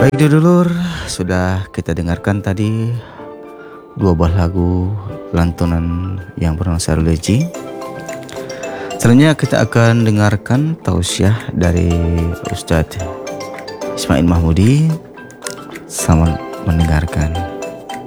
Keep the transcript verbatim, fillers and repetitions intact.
Baik dulur, sudah kita dengarkan tadi dua buah lagu lantunan yang bernuansa religi. Selanjutnya kita akan dengarkan tausiah dari Ustadz Ismail Mahmudi. Selamat mendengarkan.